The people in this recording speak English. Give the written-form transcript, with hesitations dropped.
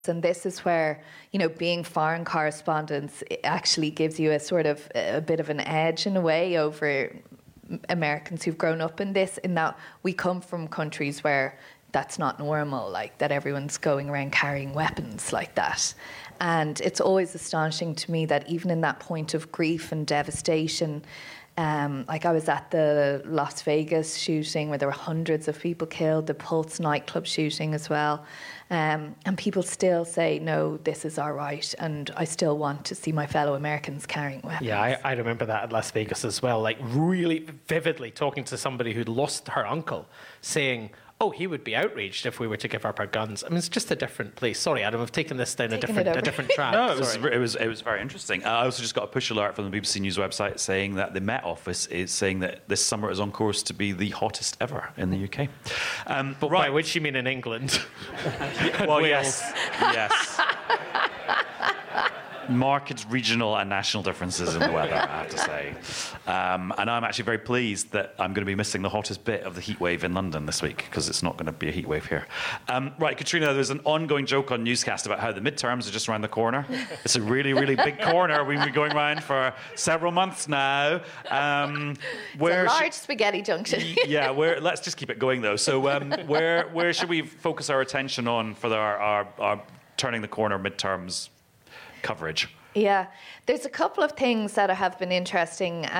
And this is where, being foreign correspondents actually gives you a sort of a bit of an edge in a way over Americans who've grown up in this, in that we come from countries where that's not normal, like that everyone's going around carrying weapons like that. And it's always astonishing to me that even in that point of grief and devastation, like I was at the Las Vegas shooting where there were hundreds of people killed, the Pulse nightclub shooting as well. And people still say, no, this is our right. And I still want to see my fellow Americans carrying weapons. Yeah, I remember that at Las Vegas as well, like really vividly talking to somebody who'd lost her uncle, saying, oh, he would be outraged if we were to give up our guns. I mean, it's just a different place. Sorry, Adam, I've taken this down a different track. No, it was very interesting. I also just got a push alert from the BBC News website saying that the Met Office is saying that this summer is on course to be the hottest ever in the UK. But by which you mean in England? Well, yes. Marked regional and national differences in the weather, I have to say. And I'm actually very pleased that I'm going to be missing the hottest bit of the heat wave in London this week, because it's not going to be a heat wave here. Right, Katrina, there's an ongoing joke on Newscast about how the midterms are just around the corner. It's a really, really big corner. We've been going around for several months now. It's a large spaghetti junction. Let's just keep it going, though. So where should we focus our attention on for our turning the corner midterms coverage? Yeah, there's a couple of things that have been interesting.